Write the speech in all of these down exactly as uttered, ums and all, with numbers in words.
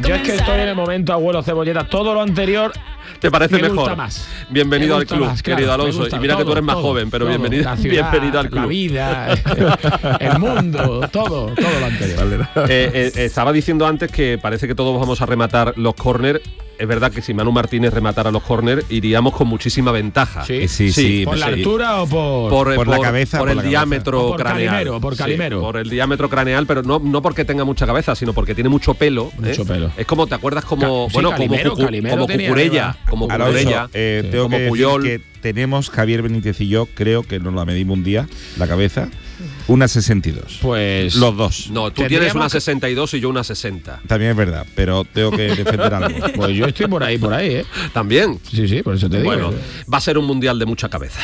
Yo es que estoy en el momento, abuelo Cebolleta, todo lo anterior te parece me mejor. Gusta más. Bienvenido me al club, más, querido claro, Alonso. Y mira todo, que tú eres más todo, joven, pero todo, bienvenido, la ciudad, bienvenido al club. La vida, el mundo, todo, todo lo anterior. Eh, eh, estaba diciendo antes que parece que todos vamos a rematar los córner. Es verdad que si Manu Martínez rematara los córner iríamos con muchísima ventaja. Sí, sí, sí. ¿Por sí. la altura o por, por, por la cabeza? Por, por el la diámetro cabeza. por craneal. Calimero, por Calimero. Sí, por el diámetro craneal, pero no, no porque tenga mucha cabeza, sino porque tiene mucho pelo. Mucho ¿eh? pelo. Es como, ¿te acuerdas? Como, Ca- sí, bueno, Calimero, como, cucu, Calimero como tenía Cucurella. arriba. Como Alonso, Cucurella. eh, sí. tengo Como que decir Puyol. que tenemos, Javier Benítez y yo, creo que nos la medimos un día, la cabeza, una sesenta y dos. Pues los dos. No, tú Tendríamos tienes una que- sesenta y dos y yo una sesenta. También es verdad, pero tengo que defender algo. Pues yo estoy por ahí, por ahí, ¿eh? ¿También? Sí, sí, por eso te digo. Bueno, va a ser un mundial de mucha cabeza.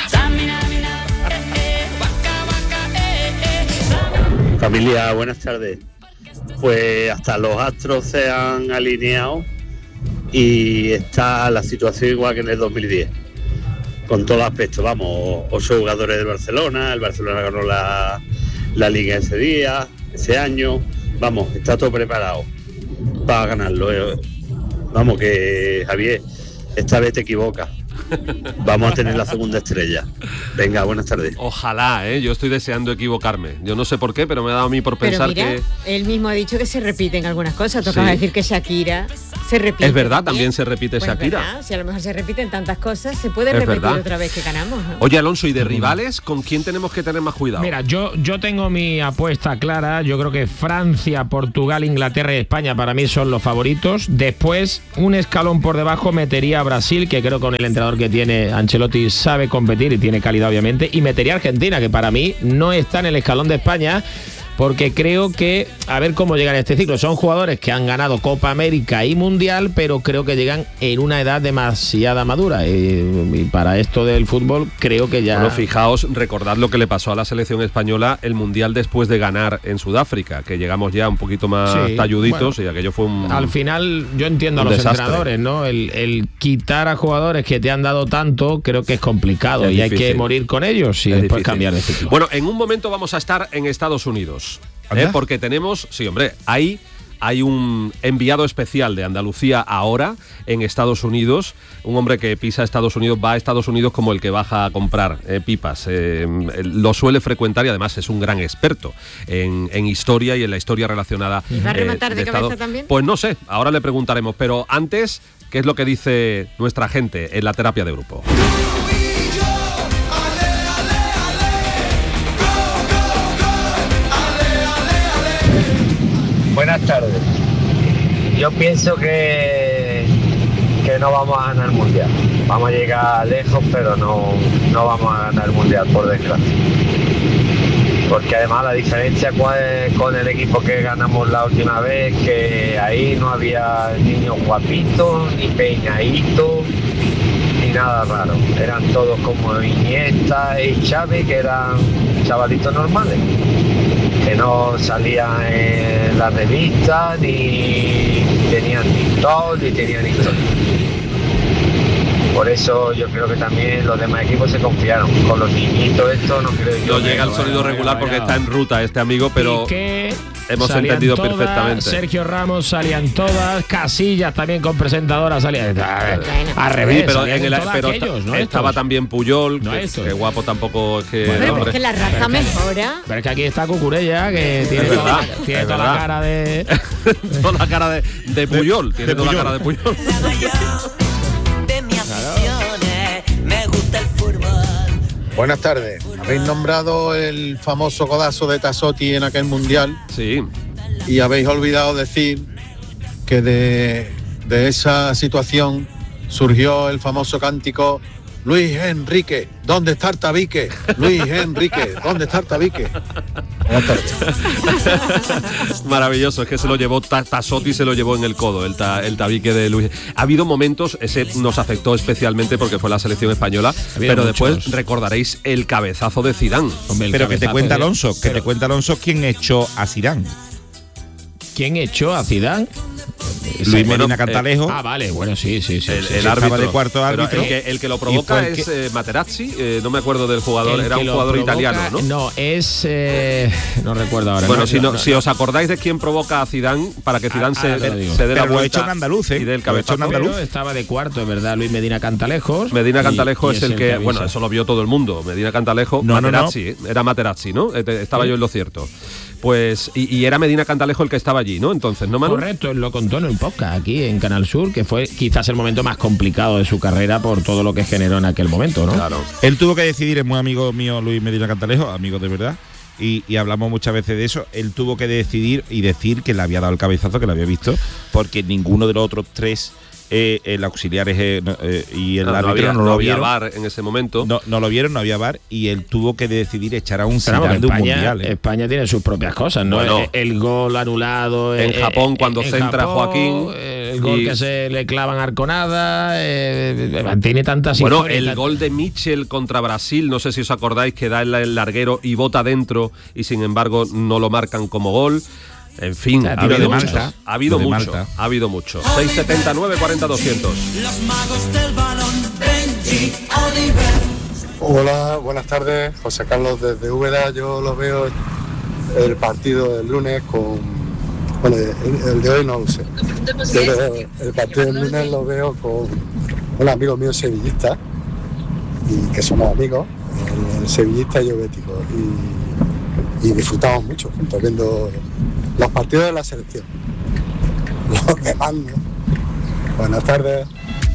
Familia, buenas tardes. Pues hasta los astros se han alineado y está la situación igual que en el dos mil diez. Con todos los aspectos, vamos, ocho jugadores del Barcelona, el Barcelona ganó la, la Liga ese día, ese año, vamos, está todo preparado para ganarlo. eh. Vamos, que Javier, esta vez te equivocas. Vamos a tener la segunda estrella. Venga, buenas tardes. Ojalá, ¿eh? Yo estoy deseando equivocarme. Yo no sé por qué, pero me ha dado a mí por Pero pensar mira, que... él mismo ha dicho que se repiten algunas cosas. Tocaba Sí. decir que Shakira se repite. Es verdad, también se repite Pues Shakira. verdad, si a lo mejor se repiten tantas cosas, se puede Es repetir verdad. otra vez que ganamos, ¿no? Oye, Alonso, ¿y de rivales con quién tenemos que tener más cuidado? Mira, yo, yo tengo mi apuesta clara. Yo creo que Francia, Portugal, Inglaterra y España para mí son los favoritos. Después, un escalón por debajo metería a Brasil, que creo que con el entrenador que tiene Ancelotti sabe competir y tiene calidad obviamente. Y metería a Argentina, que para mí no está en el escalón de España, porque creo que, a ver cómo llegan a este ciclo. Son jugadores que han ganado Copa América y Mundial, pero creo que llegan en una edad demasiada madura. Y, y para esto del fútbol creo que ya... Bueno, fijaos, recordad lo que le pasó a la selección española el Mundial después de ganar en Sudáfrica, que llegamos ya un poquito más Sí, talluditos, bueno, y aquello fue un... Al final yo entiendo a un los desastre. entrenadores, ¿no? El, el quitar a jugadores que te han dado tanto creo que es complicado Es y hay difícil. que morir con ellos y Es después difícil. cambiar de ciclo. Bueno, en un momento vamos a estar en Estados Unidos, ¿eh? ¿Anda? Porque tenemos, sí, hombre, ahí hay un enviado especial de Andalucía ahora en Estados Unidos, un hombre que pisa Estados Unidos, va a Estados Unidos como el que baja a comprar eh, pipas. Eh, lo suele frecuentar y además es un gran experto en, en historia y en la historia relacionada. ¿Y va a eh, rematar de cabeza Estados- también? Pues no sé, ahora le preguntaremos, pero antes, ¿qué es lo que dice nuestra gente en la terapia de grupo? Buenas tardes. Yo pienso que, que no vamos a ganar el mundial. Vamos a llegar lejos, pero no, no vamos a ganar el mundial, por desgracia. Porque además la diferencia con el, con el equipo que ganamos la última vez, que ahí no había niños guapitos, ni peinaditos, ni nada raro. Eran todos como Iniesta y Xavi, que eran chavalitos normales, que no salían en las revistas, ni tenían TikTok, ni tenían historia. Por eso yo creo que también los demás equipos se confiaron. Con los niñitos esto no creo yo. No llega el sonido vaya, regular vaya. porque está en ruta este amigo, pero Piqué, hemos salían entendido todas, perfectamente. Sergio Ramos salían todas, Casillas también con presentadora salía al revés. Sí, pero salían en el, todos pero aquellos, esta- ¿no? estaba Estos. también Puyol, No que, estos. que guapo tampoco es que... Bueno, Pero hombre. es que la raza mejora. Pero es que aquí está Cucurella, que tiene, Es toda, verdad, tiene es toda verdad. la cara de... toda la cara de, de Puyol, tiene de toda Puyol. la cara de Puyol. De mis aficiones, me gusta el fútbol. Buenas tardes. Habéis nombrado el famoso codazo de Tassotti en aquel mundial Sí, y habéis olvidado decir que de, de esa situación surgió el famoso cántico Luis Enrique, ¿dónde está el tabique? Luis Enrique, ¿dónde está el tabique? Buenas tardes. maravilloso, es que se lo llevó Ta- Tassotti, se lo llevó en el codo, el, ta- el tabique de Luis. Ha habido momentos, ese nos afectó especialmente porque fue la selección española, habido pero muchos. después recordaréis el cabezazo de Zidane. Hombre, el Pero que te cabezazo cuenta de- Alonso, que Pero, te cuenta Alonso quién echó a Zidane. ¿quién echó a Zidane? Luis Medina bueno, Cantalejo. Eh, ah, vale, bueno, sí, sí, sí. El, sí, el sí. árbitro. Estaba de cuarto árbitro. El que, el que lo provoca el es que- eh, Materazzi, eh, no me acuerdo del jugador, El era que un lo jugador provoca- italiano, ¿no? No, es... eh, no recuerdo ahora. Bueno, no, si, no, no, si no. os acordáis de quién provoca a Zidane para que Zidane ahora te lo se, digo. se dé la Pero lo ha vuelta hecho un andaluz, ¿eh? y dé el Lo ha hecho un cabezazo. andaluz. Pero estaba de cuarto, es verdad, Luis Medina Cantalejos. Medina y- Cantalejo y es el que, avisa. bueno, eso lo vio todo el mundo. Medina Cantalejo, No, no, Materazzi, ¿eh? Era Materazzi, ¿no? Eh, te- Estaba yo en lo cierto. Pues, y, y era Medina Cantalejo el que estaba allí, ¿no? Entonces, ¿no, Manu? Correcto, él lo contó en el podcast aquí en Canal Sur, que fue quizás el momento más complicado de su carrera por todo lo que generó en aquel momento, ¿no? Claro. Él tuvo que decidir, es muy amigo mío Luis Medina Cantalejo, amigo de verdad, y, y hablamos muchas veces de eso. Él tuvo que decidir y decir que le había dado el cabezazo, que lo había visto, porque ninguno de los otros tres, eh, el auxiliares eh, no, eh, y el No, no árbitro había, no, no lo había vieron. VAR en ese momento. No, no lo vieron, no había bar y él tuvo que decidir echar a un Pero vamos, Zidane de un España, mundial. ¿eh? España tiene sus propias cosas, ¿no? Bueno. el, el gol anulado En eh, Japón, eh, cuando en centra Japón, Joaquín, el gol y- que se le clavan a Arconada, eh, tiene tantas Bueno, historias, el tan- gol de Mitchell contra Brasil, no sé si os acordáis, que da el, el larguero y bota dentro y sin embargo no lo marcan como gol. En fin, O sea, ha tiro habido de mucho. Malta. Ha habido Tiro de mucho. Malta. Ha habido mucho. seis setenta nueve cuarenta doscientos. Los magos del balón, Benji Oliver. Hola, buenas tardes. José Carlos desde Úbeda. Yo lo veo el partido del lunes con... Bueno, el, el de hoy no lo sé. Pero el partido del lunes lo veo con un amigo mío sevillista, y que somos amigos, el, el sevillista y yo bético. Y, y disfrutamos mucho juntos viendo los partidos de la selección. Los demás no. Buenas tardes.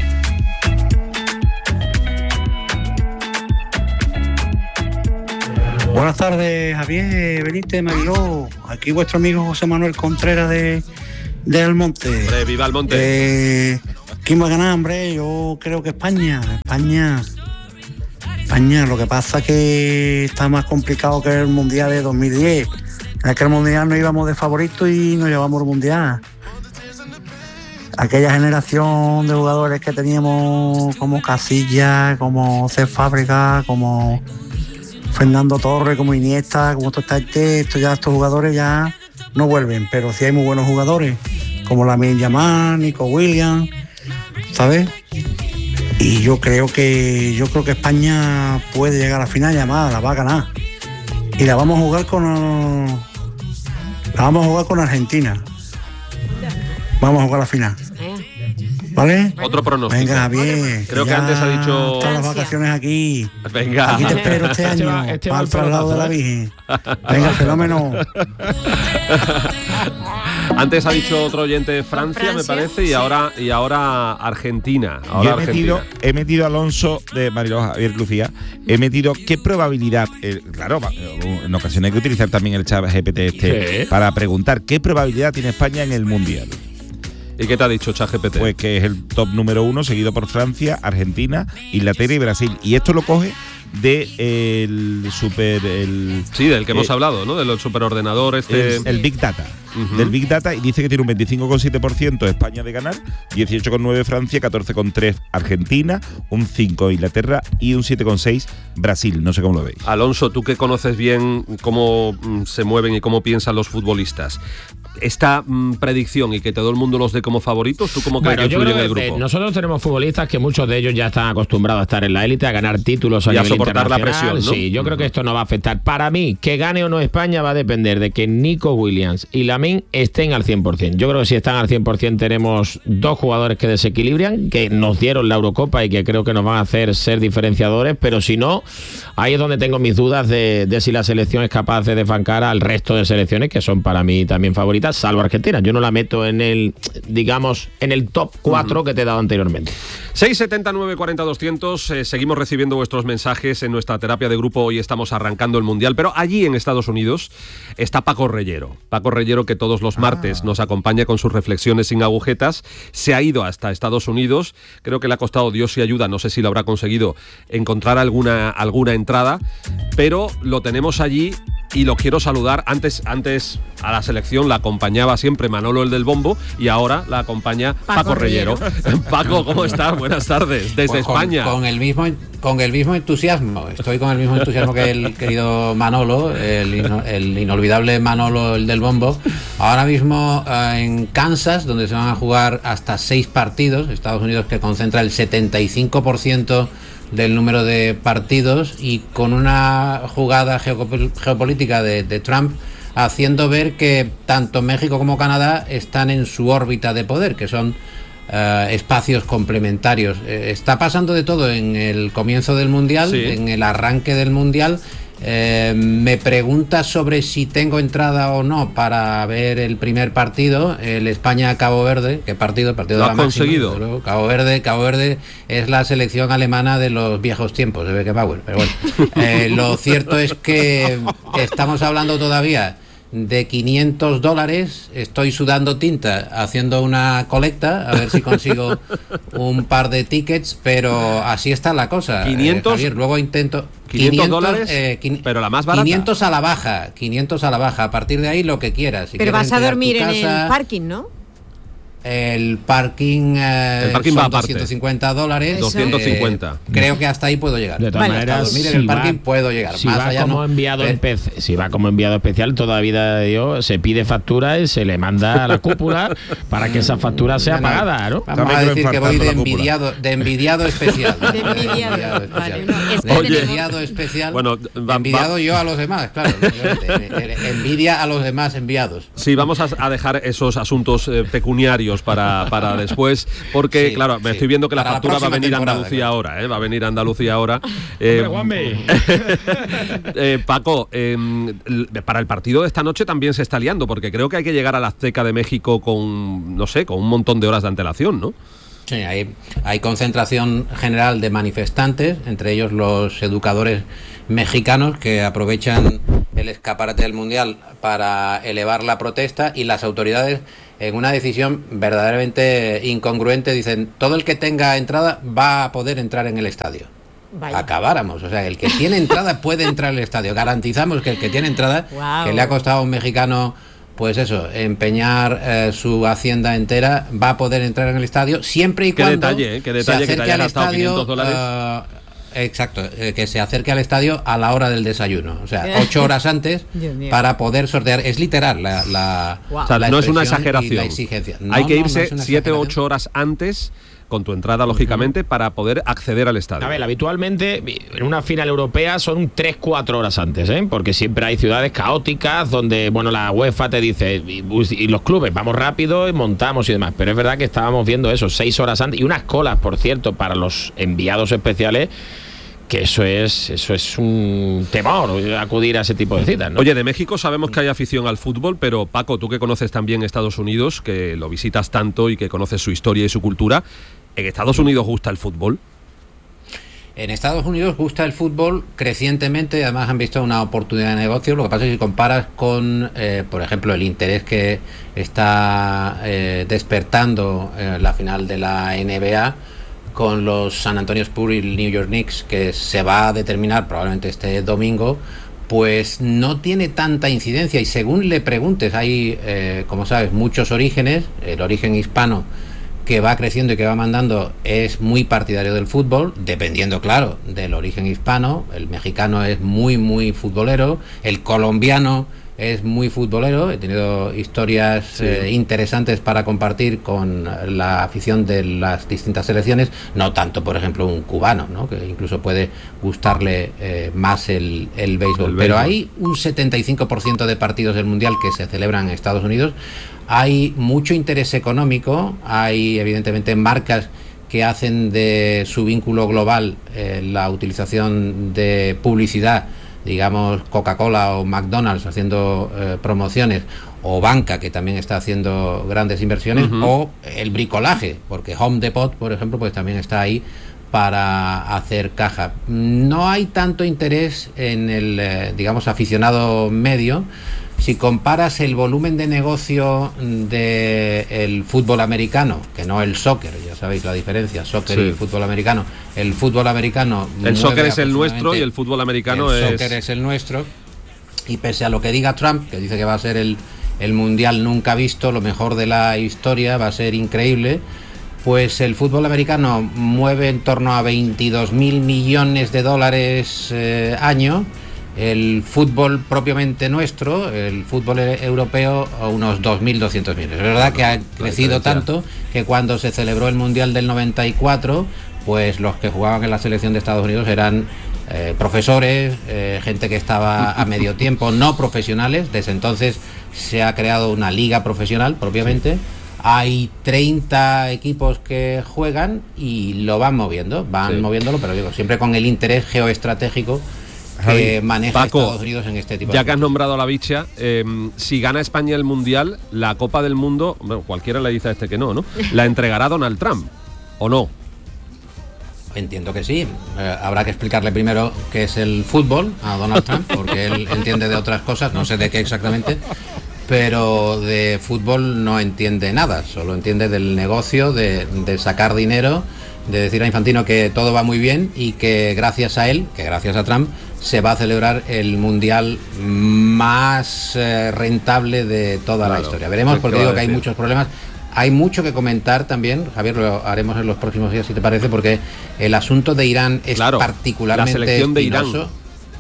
Buenas tardes, Javier Benítez, Mariló. Aquí vuestro amigo José Manuel Contreras de, de Almonte. Hombre, viva el monte. Eh, ¿Quién va a ganar, hombre? Yo creo que España. España. España. Lo que pasa es que está más complicado que el Mundial de dos mil diez. En aquel Mundial no íbamos de favorito y nos llevamos el Mundial. Aquella generación de jugadores que teníamos como Casillas, como C. Fábrica, como Fernando Torres, como Iniesta, como todo este, esto ya estos jugadores ya no vuelven, pero sí hay muy buenos jugadores, como Lamine Yamal, Nico Williams, ¿sabes? Y yo creo que yo creo que España puede llegar a la final, y además la va a ganar. Y la vamos a jugar con la vamos a jugar con Argentina. Vamos a jugar la final. ¿Vale? Otro pronóstico. Venga, Javier. Creo que ya antes ha dicho- están las vacaciones aquí. Venga. Aquí te espero este Este año. va- este va al al traslado de la pelotazo, Virgen. Venga, fenómeno. Antes ha dicho otro oyente Francia, me Francia, parece, y sí. ahora y ahora Argentina. Ahora Yo he Argentina. metido, he metido a Alonso de Mariló Javier Lucía, he metido qué probabilidad, eh, claro, va- en ocasiones hay que utilizar también el chat G P T este Sí. para preguntar qué probabilidad tiene España en el Mundial. ¿Y qué te ha dicho ChatGPT? Pues que es el top número uno, seguido por Francia, Argentina, Inglaterra y Brasil. Y esto lo coge de el super el, sí, del que hemos eh, hablado, ¿no? Del superordenador este. el, el Big Data. Ujú. Del Big Data, y dice que tiene un veinticinco coma siete por ciento España de ganar, dieciocho coma nueve Francia, catorce coma tres Argentina, un cinco Inglaterra y un siete coma seis Brasil. No sé cómo lo veis. Alonso, tú que conoces bien cómo mm, se mueven y cómo piensan los futbolistas, esta mm, predicción y que todo el mundo los dé como favoritos, ¿tú cómo crees Bueno, que yo influye creo en el que, grupo? eh, nosotros tenemos futbolistas que muchos de ellos ya están acostumbrados a estar en la élite, a ganar títulos a Y a nivel soportar la internacional. presión, ¿no? Sí, yo creo que esto no va a afectar. Para mí, que gane o no España va a depender de que Nico Williams y Lamine estén al cien por ciento. Yo creo que si están al cien por ciento tenemos dos jugadores que desequilibran, que nos dieron la Eurocopa y que creo que nos van a hacer ser diferenciadores, pero si no, ahí es donde tengo mis dudas de, de si la selección es capaz de desbancar al resto de selecciones que son para mí también favoritas, salvo Argentina. Yo no la meto en el, digamos, en el top cuatro uh-huh. que te he dado anteriormente. seis setenta nueve cuarenta doscientos, eh, seguimos recibiendo vuestros mensajes en nuestra terapia de grupo. Hoy estamos arrancando el Mundial, pero allí en Estados Unidos está Paco Reyero. Paco Reyero, que todos los martes ah. nos acompaña con sus reflexiones sin agujetas, se ha ido hasta Estados Unidos. Creo que le ha costado Dios y ayuda, no sé si lo habrá conseguido encontrar alguna, alguna entrada, pero lo tenemos allí y los quiero saludar. Antes, antes a la selección la acompañaba siempre Manolo, el del bombo, y ahora la acompaña Paco, Paco Reyero. Paco, ¿cómo estás? Buenas tardes, desde pues con, España. Con el mismo con el mismo entusiasmo, estoy con el mismo entusiasmo que el querido Manolo, el, ino, el inolvidable Manolo, el del bombo. Ahora mismo uh, en Kansas, donde se van a jugar hasta seis partidos, Estados Unidos que concentra el setenta y cinco por ciento del número de partidos, y con una jugada geopol- geopolítica de, de Trump haciendo ver que tanto México como Canadá están en su órbita de poder, que son Uh, espacios complementarios. Eh, está pasando de todo en el comienzo del Mundial, sí. en el arranque del Mundial. Eh, me pregunta sobre si tengo entrada o no para ver el primer partido, el España-Cabo Verde. ¿Qué partido? El partido ¿Lo de la has conseguido? Máxima, luego, Cabo Verde, Cabo Verde es la selección alemana de los viejos tiempos, de Beckenbauer. Pero bueno, eh, lo cierto es que estamos hablando todavía de quinientos dólares, estoy sudando tinta haciendo una colecta a ver si consigo un par de tickets, pero así está la cosa. quinientos, eh, Javier, luego intento quinientos dólares, eh, quin, pero la más barata. quinientos a la baja, quinientos a la baja, a partir de ahí lo que quieras. Si pero vas a dormir en casa, el parking, ¿no? El parking, eh, el parking son va aparte. doscientos cincuenta dólares. doscientos cincuenta. Eh, creo que hasta ahí puedo llegar. De todas vale, maneras, dormir si en el parking va, puedo llegar. Si Más va allá como no. enviado Eh, espe- si va como enviado especial, toda la vida de Dios se pide factura y se le manda a la cúpula para que esa factura sea no, no. pagada, ¿no? Vamos También a decir que voy de envidiado, envidiado, de envidiado especial. De envidiado. De envidiado Vale, especial. no, es que De Oye. envidiado especial. Bueno, va- envidiado va- yo a los demás, claro. Envidia a los demás enviados. Sí, vamos a, a dejar esos asuntos eh, pecuniarios para, para después, porque Sí, claro, me sí. estoy viendo que la Para la factura va a próxima venir a temporada, Andalucía claro. ahora, ¿eh? Va a venir a Andalucía ahora. Eh, eh, Paco, eh, para el partido de esta noche también se está liando, porque creo que hay que llegar a la Azteca de México con, no sé, con un montón de horas de antelación, ¿no? Sí, hay, hay concentración general de manifestantes, entre ellos los educadores mexicanos que aprovechan el escaparate del Mundial para elevar la protesta, y las autoridades, en una decisión verdaderamente incongruente, dicen: todo el que tenga entrada va a poder entrar en el estadio. Vaya. Acabáramos, o sea, el que tiene entrada puede entrar al estadio. Garantizamos que el que tiene entrada, Wow. que le ha costado a un mexicano, pues eso, empeñar eh, su hacienda entera, va a poder entrar en el estadio siempre y Qué cuando detalle, ¿eh? Qué detalle se que te acerque haya al gastado estadio. quinientos dólares. eh, exacto, eh, que se acerque al estadio a la hora del desayuno, o sea, ocho horas antes Dios mío. para poder sortear. Es literal la, la, Wow. O sea, la no es una expresión y exageración. la exigencia. No, hay que no, no irse es una siete o exageración. ocho horas antes, con tu entrada, lógicamente, para poder acceder al estadio. A ver, habitualmente en una final europea son tres cuatro horas antes, ¿eh? Porque siempre hay ciudades caóticas donde, bueno, la UEFA te dice, y, y los clubes, vamos rápido y montamos y demás. Pero es verdad que estábamos viendo eso, seis horas antes, y unas colas, por cierto, para los enviados especiales, que eso es eso es un temor, acudir a ese tipo de citas, ¿no? Oye, de México sabemos que hay afición al fútbol, pero Paco, tú que conoces también Estados Unidos, que lo visitas tanto y que conoces su historia y su cultura, ¿en Estados Unidos gusta el fútbol? En Estados Unidos gusta el fútbol crecientemente, además han visto una oportunidad de negocio. Lo que pasa es que si comparas con, eh, por ejemplo, el interés que está eh, despertando eh, la final de la N B A con los San Antonio Spurs y el New York Knicks, que se va a determinar probablemente este domingo, pues no tiene tanta incidencia. Y según le preguntes, hay, eh, como sabes, muchos orígenes. El origen hispano, que va creciendo y que va mandando, es muy partidario del fútbol, dependiendo, claro, del origen hispano. El mexicano es muy, muy futbolero, el colombiano es muy futbolero. He tenido historias sí. eh, interesantes para compartir con la afición de las distintas selecciones, no tanto, por ejemplo, un cubano, ¿no? Que incluso puede gustarle eh, más el, el béisbol. El Pero béisbol. Hay un setenta y cinco por ciento de partidos del Mundial que se celebran en Estados Unidos. Hay mucho interés económico, hay evidentemente marcas que hacen de su vínculo global eh, la utilización de publicidad, digamos Coca-Cola o McDonald's haciendo eh, promociones, o banca, que también está haciendo grandes inversiones, uh-huh. o el bricolaje, porque Home Depot, por ejemplo, pues también está ahí para hacer caja. No hay tanto interés en el, eh, digamos, aficionado medio. Si comparas el volumen de negocio del fútbol americano, que no el soccer, ya sabéis la diferencia, soccer sí. y fútbol americano, el fútbol americano... El soccer es el nuestro y el fútbol americano el es... El soccer es el nuestro. Y pese a lo que diga Trump, que dice que va a ser el, el mundial nunca visto, lo mejor de la historia, va a ser increíble, pues el fútbol americano mueve en torno a veintidós mil millones de dólares eh, año. El fútbol propiamente nuestro, el fútbol europeo, a unos dos mil doscientos millones. Es verdad que ha crecido tanto que cuando se celebró el Mundial del noventa y cuatro, pues los que jugaban en la selección de Estados Unidos eran eh, profesores, eh, gente que estaba a medio tiempo, no profesionales. Desde entonces se ha creado una liga profesional propiamente. Hay treinta equipos que juegan y lo van moviendo, van sí. moviéndolo, pero digo, siempre con el interés geoestratégico que maneja Paco, Estados Unidos en este tipo ya de que has nombrado a la bicha, eh, si gana España el Mundial, la Copa del Mundo, bueno, cualquiera le dice a este que no, ¿no? ¿La entregará Donald Trump o no? Entiendo que sí. Eh, habrá que explicarle primero qué es el fútbol a Donald Trump, porque él entiende de otras cosas, no sé de qué exactamente, pero de fútbol no entiende nada, solo entiende del negocio, de, de sacar dinero, de decir a Infantino que todo va muy bien y que gracias a él, que gracias a Trump, se va a celebrar el mundial más eh, rentable de toda claro, la historia. Veremos, porque digo que hay muchos problemas. Hay mucho que comentar también, Javier, lo haremos en los próximos días si te parece, porque el asunto de Irán es claro, particularmente la selección de Irán. Uh-huh.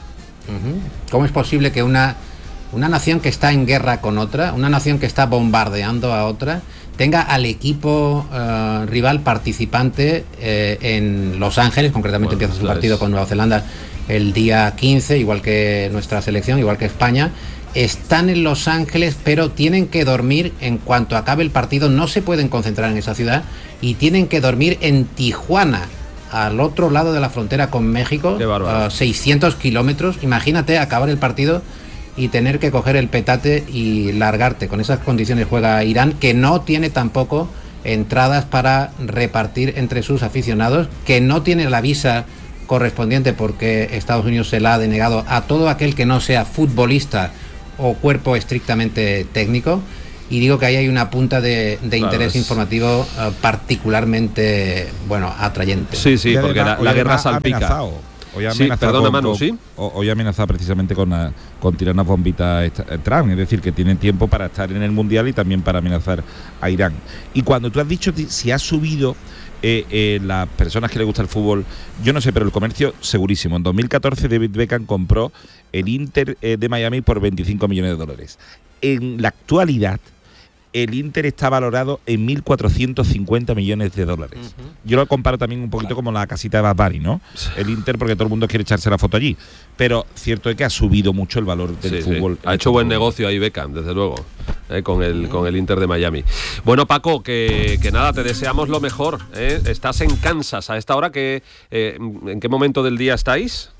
¿Cómo es posible que una, una nación que está en guerra con otra, una nación que está bombardeando a otra, tenga al equipo uh, rival participante eh, en Los Ángeles? Concretamente bueno, empieza su partido es. con Nueva Zelanda el día quince, igual que nuestra selección, igual que España. Están en Los Ángeles, pero tienen que dormir en cuanto acabe el partido, no se pueden concentrar en esa ciudad y tienen que dormir en Tijuana, al otro lado de la frontera con México, uh, seiscientos kilómetros. Imagínate acabar el partido y tener que coger el petate y largarte. Con esas condiciones juega Irán, que no tiene tampoco entradas para repartir entre sus aficionados, que no tiene la visa correspondiente porque Estados Unidos se la ha denegado a todo aquel que no sea futbolista o cuerpo estrictamente técnico. Y digo que ahí hay una punta de, de claro, interés es... informativo uh, particularmente, bueno, atrayente. Sí, sí, porque la, la guerra salpica. Hoy ha sí, perdona, Manu, ¿sí? Hoy ha amenazado precisamente con, uh, con tirar unas bombitas a Trump, es decir, que tienen tiempo para estar en el Mundial y también para amenazar a Irán. Y cuando tú has dicho si ha subido eh, eh, las personas que les gusta el fútbol, yo no sé, pero el comercio segurísimo. En dos mil catorce David Beckham compró el Inter eh, de Miami por veinticinco millones de dólares. En la actualidad, el Inter está valorado en mil cuatrocientos cincuenta millones de dólares. Uh-huh. Yo lo comparo también un poquito claro. como la casita de Bad Bunny, ¿no? Sí. El Inter, porque todo el mundo quiere echarse la foto allí. Pero cierto es que ha subido mucho el valor del sí, fútbol. Sí. Ha hecho buen negocio ahí Beckham, desde luego, eh, con, el, uh-huh. con el Inter de Miami. Bueno, Paco, que, que nada, te deseamos lo mejor. ¿eh? Estás en Kansas a esta hora. Que, eh, ¿En qué momento del día estáis?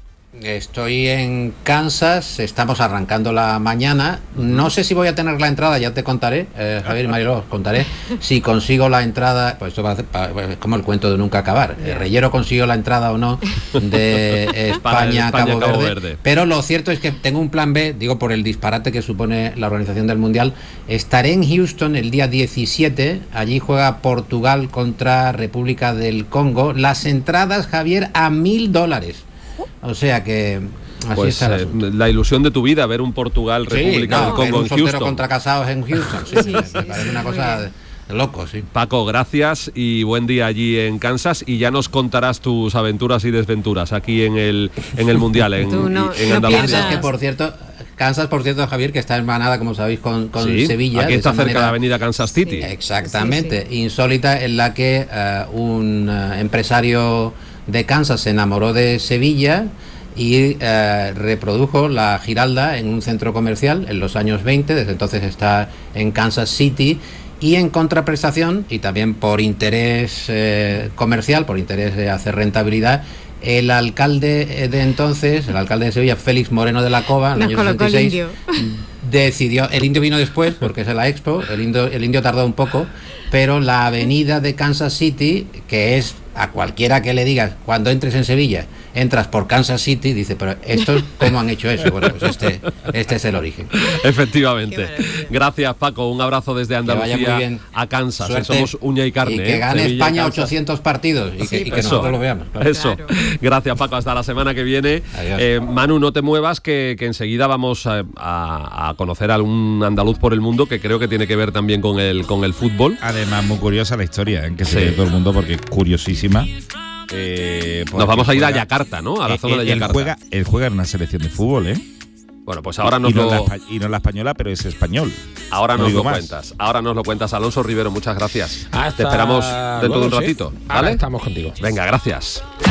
Estoy en Kansas, estamos arrancando la mañana. No sé si voy a tener la entrada, ya te contaré, eh, Javier y Mariló, os contaré. Si consigo la entrada, pues esto va a ser es como el cuento de nunca acabar. El Reyero consiguió la entrada o no de España, España Cabo, Cabo Verde. Verde. Pero lo cierto es que tengo un plan B, digo por el disparate que supone la organización del Mundial. Estaré en Houston el día diecisiete, allí juega Portugal contra República del Congo. Las entradas, Javier, a mil dólares. O sea que así pues, está eh, la ilusión de tu vida, ver un Portugal República sí, no, del Congo en Houston. Contra casados en Houston, sí, sí, me, sí, me parece sí, una cosa de, de loco, sí. Paco, gracias y buen día allí en Kansas, y ya nos contarás tus aventuras y desventuras aquí en el en el Mundial en, no, en no Andalucía. Kansas, que por cierto, Kansas, por cierto, Javier, que está hermanada, como sabéis, con, con sí, Sevilla. Aquí está cerca manera, de la avenida Kansas City. Sí, exactamente, sí, sí. Insólita, en la que uh, un uh, empresario de Kansas se enamoró de Sevilla y eh, reprodujo la Giralda en un centro comercial en los años veinte, desde entonces está en Kansas City, y en contraprestación, y también por interés eh, comercial, por interés de hacer rentabilidad, el alcalde de entonces, el alcalde de Sevilla, Félix Moreno de la Cova, en el año sesenta y seis, el indio. decidió, el indio vino después, porque es la Expo, el indio, el indio tardó un poco, pero la avenida de Kansas City, que es a cualquiera que le digas, cuando entres en Sevilla, entras por Kansas City, dice, pero estos cómo han hecho eso. Bueno, pues este, este es el origen. Efectivamente. Gracias, Paco. Un abrazo desde Que vaya muy Andalucía bien. a Kansas. Suerte. Somos uña y carne. Y que ¿eh? gane Sevilla, España Kansas. ochocientos partidos y que, Sí, y que pues. nosotros lo veamos. Claro. Eso. Claro. Gracias, Paco. Hasta la semana que viene. Adiós. Eh, Manu, no te muevas, que, que enseguida vamos a, a- a conocer a algún andaluz por el mundo que creo que tiene que ver también con el, con el fútbol. Además, muy curiosa la historia, en que se Sí. ve todo el mundo porque es curiosísima. Eh, Nos vamos a ir a juega- Yakarta, ¿no? A la Eh, zona de él Yakarta. juega, él juega en una selección de fútbol, ¿eh? Bueno, pues ahora nos y, no lo, la, espa- y no la española, pero es español. ahora No nos digo lo más. cuentas. Ahora nos lo cuentas. Alonso Rivero, muchas gracias. Hasta Te esperamos dentro de un luego, sí. ratito. Ahora ¿Vale? estamos contigo. Venga, gracias.